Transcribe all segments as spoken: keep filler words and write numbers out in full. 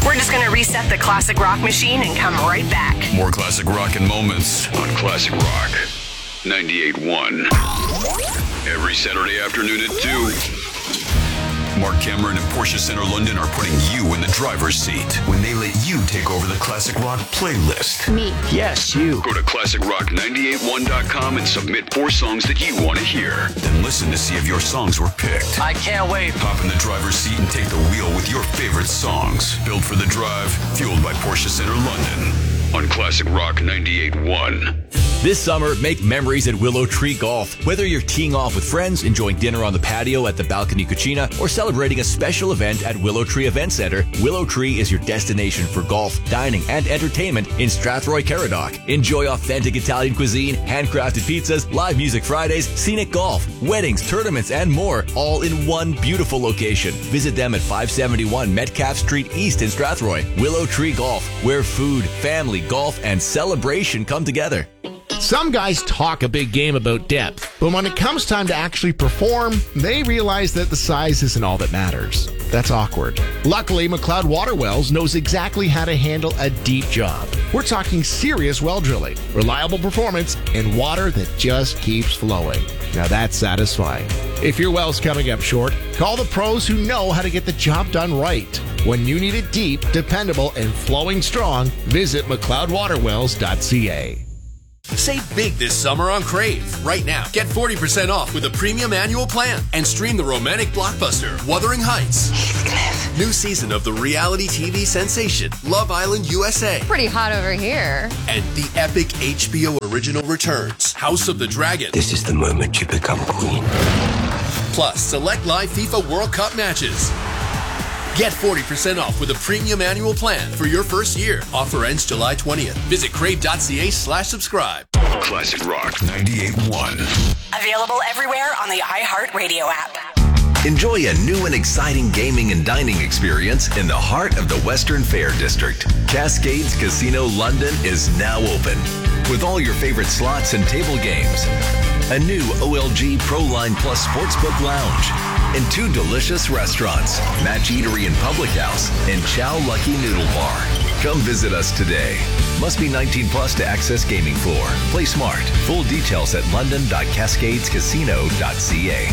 We're just going to reset the classic rock machine and come right back. More classic rock and moments on Classic Rock ninety-eight point one. Every Saturday afternoon at two. Mark Cameron and Porsche Center London are putting you in the driver's seat when they let you take over the Classic Rock playlist. Me. Yes, you. Go to classic rock nine eight one dot com and submit four songs that you want to hear. Then listen to see if your songs were picked. I can't wait. Hop in the driver's seat and take the wheel with your favorite songs. Built for the drive, fueled by Porsche Center London. On Classic Rock ninety-eight point one. This summer, make memories at Willow Tree Golf. Whether you're teeing off with friends, enjoying dinner on the patio at the Balcony Cucina, or celebrating a special event at Willow Tree Event Center, Willow Tree is your destination for golf, dining, and entertainment in Strathroy, Caradoc. Enjoy authentic Italian cuisine, handcrafted pizzas, live music Fridays, scenic golf, weddings, tournaments, and more, all in one beautiful location. Visit them at five seventy-one Metcalfe Street East in Strathroy. Willow Tree Golf, where food, family, golf, and celebration come together. Some guys talk a big game about depth, but when it comes time to actually perform, they realize that the size isn't all that matters. That's awkward. Luckily, McLeod Water Wells knows exactly how to handle a deep job. We're talking serious well drilling, reliable performance, and water that just keeps flowing. Now that's satisfying. If your well's coming up short, call the pros who know how to get the job done right. When you need it deep, dependable, and flowing strong, visit mcleod water wells dot c a. Save big this summer on Crave. Right now, get forty percent off with a premium annual plan and stream the romantic blockbuster Wuthering Heights. Heathcliff. New season of the reality T V sensation Love Island U S A. Pretty hot over here. And the epic H B O original returns House of the Dragon. This is the moment you become queen. Plus, select live FIFA World Cup matches. Get forty percent off with a premium annual plan for your first year. Offer ends July twentieth. Visit crave.ca slash subscribe. Classic Rock ninety-eight point one. Available everywhere on the iHeartRadio app. Enjoy a new and exciting gaming and dining experience in the heart of the Western Fair District. Cascades Casino London is now open with all your favorite slots and table games. A new O L G ProLine Plus Sportsbook Lounge. And two delicious restaurants, Match Eatery and Public House, and Chow Lucky Noodle Bar. Come visit us today. Must be nineteen plus to access gaming floor. Play smart. Full details at london dot cascades casino dot c a.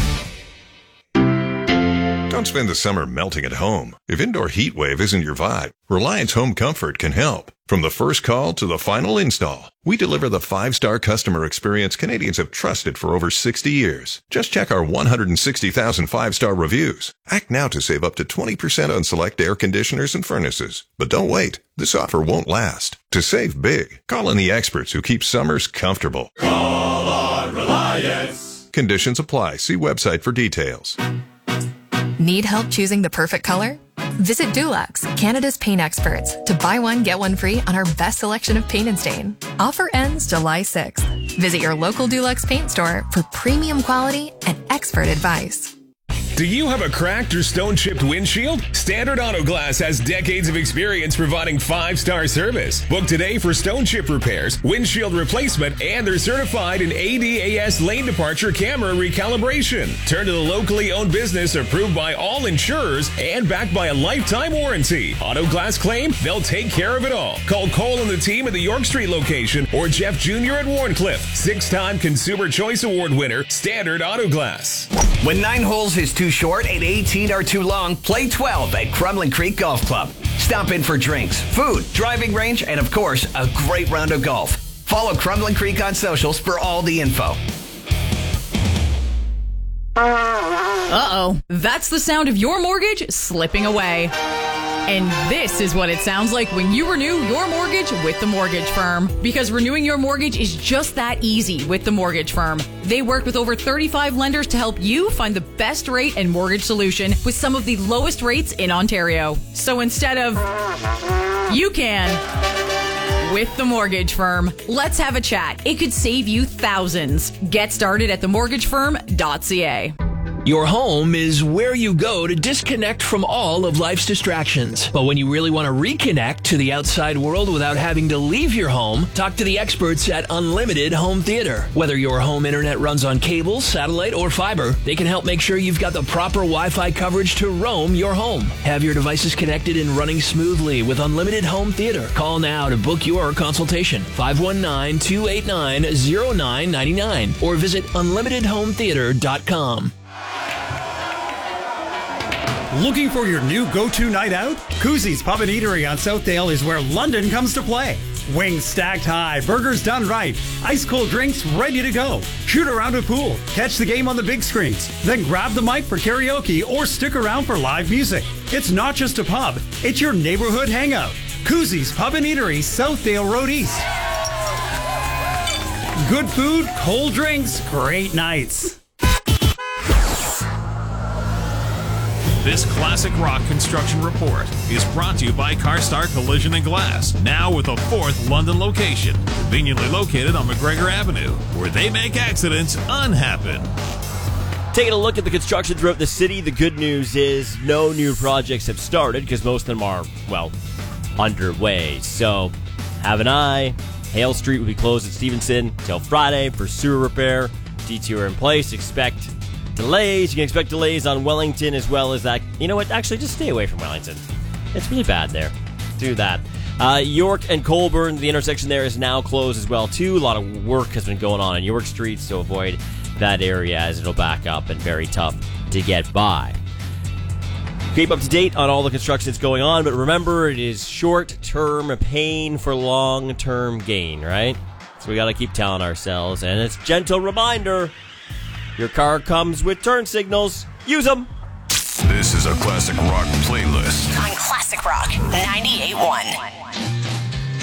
Don't spend the summer melting at home. If indoor heat wave isn't your vibe, Reliance Home Comfort can help. From the first call to the final install, we deliver the five-star customer experience Canadians have trusted for over sixty years. Just check our one hundred sixty thousand five-star reviews. Act now to save up to twenty percent on select air conditioners and furnaces. But don't wait. This offer won't last. To save big, call in the experts who keep summers comfortable. Call on Reliance. Conditions apply. See website for details. Need help choosing the perfect color? Visit Dulux, Canada's paint experts, to buy one, get one free on our best selection of paint and stain. Offer ends July sixth. Visit your local Dulux paint store for premium quality and expert advice. Do you have a cracked or stone-chipped windshield? Standard Auto Glass has decades of experience providing five-star service. Book today for stone chip repairs, windshield replacement, and they're certified in A D A S lane departure camera recalibration. Turn to the locally owned business approved by all insurers and backed by a lifetime warranty. Auto Glass claim, they'll take care of it all. Call Cole and the team at the York Street location or Jeff Junior at Warncliffe. Six-time Consumer Choice Award winner, Standard Auto Glass. When nine holes is too short and eighteen are too long, play twelve at Crumlin Creek Golf Club. Stop in for drinks, food, driving range, and of course, a great round of golf. Follow Crumlin Creek on socials for all the info. Uh-oh, that's the sound of your mortgage slipping away. And this is what it sounds like when you renew your mortgage with the Mortgage Firm. Because renewing your mortgage is just that easy with the Mortgage Firm. They work with over thirty-five lenders to help you find the best rate and mortgage solution with some of the lowest rates in Ontario. So instead of you can with the Mortgage Firm, let's have a chat. It could save you thousands. Get started at the mortgage firm dot c a. Your home is where you go to disconnect from all of life's distractions. But when you really want to reconnect to the outside world without having to leave your home, talk to the experts at Unlimited Home Theater. Whether your home internet runs on cable, satellite, or fiber, they can help make sure you've got the proper Wi-Fi coverage to roam your home. Have your devices connected and running smoothly with Unlimited Home Theater. Call now to book your consultation. five one nine, two eight nine, zero nine nine nine or visit unlimited home theater dot com. Looking for your new go-to night out? Koozies Pub and Eatery on Southdale is where London comes to play. Wings stacked high, burgers done right, ice-cold drinks ready to go. Shoot around a pool, catch the game on the big screens, then grab the mic for karaoke or stick around for live music. It's not just a pub, it's your neighborhood hangout. Koozies Pub and Eatery, Southdale Road East. Good food, cold drinks, great nights. This Classic Rock Construction Report is brought to you by CarStar Collision and Glass, now with a fourth London location, conveniently located on McGregor Avenue, where they make accidents unhappen. Taking a look at the construction throughout the city, the good news is no new projects have started because most of them are, well, underway. So have an eye. Hale Street will be closed at Stevenson until Friday for sewer repair. Detour in place. Expect delays. You can expect delays on Wellington as well as that. You know what? Actually, just stay away from Wellington. It's really bad there. Do that. Uh, York and Colburn, the intersection there is now closed as well, too. A lot of work has been going on in York Street, so avoid that area as it'll back up and very tough to get by. Keep up to date on all the construction that's going on, but remember, it is short-term pain for long-term gain, right? So we got to keep telling ourselves, and it's a gentle reminder. Your car comes with turn signals. Use them. This is a Classic Rock playlist on Classic Rock ninety-eight point one.